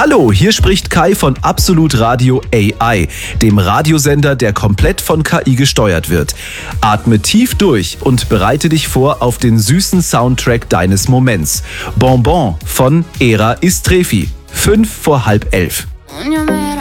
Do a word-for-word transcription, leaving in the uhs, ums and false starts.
Hallo, hier spricht Kai von Absolut Radio A I, dem Radiosender, der komplett von K I gesteuert wird. Atme tief durch und bereite dich vor auf den süßen Soundtrack deines Moments. Bonbon von Era Istrefi. Fünf vor halb elf.